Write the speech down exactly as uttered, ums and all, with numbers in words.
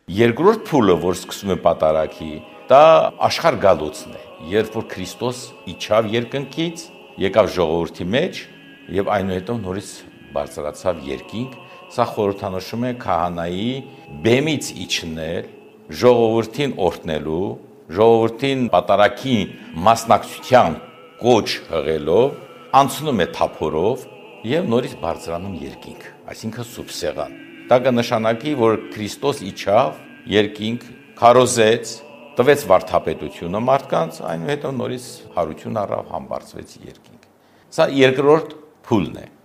Երկրորդ փուլը, որ սկսում է պատարագի, դա աշխարհ գալուցն է, երբ որ Քրիստոս իջավ երկնքից, եկավ ժողովրդի մեջ եւ այնուհետեւ նորից բարձրացավ երկինք, սա խորհրդանշում է քահանայի բեմից իջնել, ժողովրդին օրհնելու, ժողովրդին պատարագի մասնակցության կոչ հղելով, անցնում է թափորով եւ նորից բարձրանում երկինք, այսինքն սուրբ սեղան։ Դա կնշանակի, որ Քրիստոս իջավ երկինք, քարոզեց, տվեց վարդապետությունը մարդկանց, այնուհետև նորից հարություն առավ, համբարձվեց երկինք։ Սա երկրորդ փուլն է։